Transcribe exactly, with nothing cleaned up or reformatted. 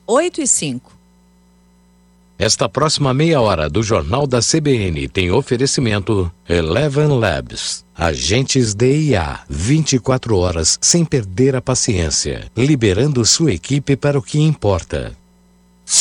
oito e cinco. Esta próxima meia hora do Jornal da C B N tem oferecimento Eleven Labs. Agentes D I A, vinte e quatro horas sem perder a paciência, liberando sua equipe para o que importa.